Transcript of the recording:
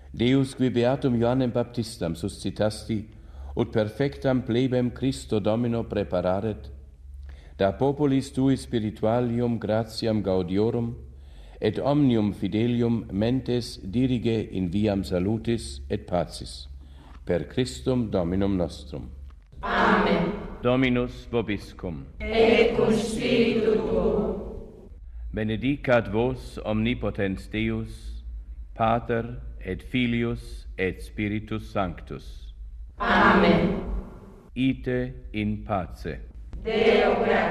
Deus qui beatum Ioannem Baptistam suscitasti, ut perfectam plebem Christo Domino prepararet, da populis tui spiritualium gratiam gaudiorum, et omnium fidelium mentes dirige in viam salutis et pacis. Per Christum Dominum nostrum. Amen. Dominus vobiscum. Et cum spiritu tuo. Benedicat vos omnipotens Deus, Pater et Filius et Spiritus Sanctus. Amen. Ite in pace. Deo gratias.